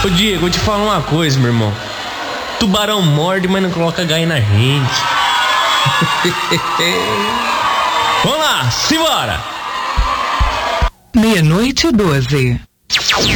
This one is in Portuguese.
Ô Diego, vou te falar uma coisa, meu irmão. Tubarão morde, mas não coloca gai na gente. Vamos lá, simbora! 00:12.